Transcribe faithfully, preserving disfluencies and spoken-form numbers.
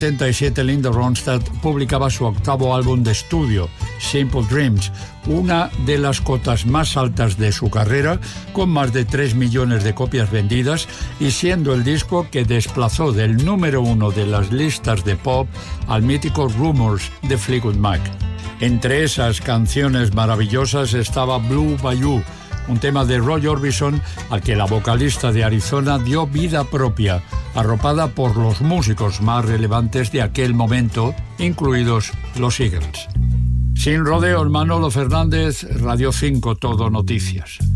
En setenta y siete Linda Ronstadt publicaba su octavo álbum de estudio, Simple Dreams, una de las cotas más altas de su carrera, con más de tres millones de copias vendidas y siendo el disco que desplazó del número uno de las listas de pop al mítico Rumours de Fleetwood Mac. Entre esas canciones maravillosas estaba Blue Bayou, un tema de Roy Orbison al que la vocalista de Arizona dio vida propia, arropada por los músicos más relevantes de aquel momento, incluidos los Eagles. Sin rodeos, Manolo Fernández, Radio cinco Todo Noticias.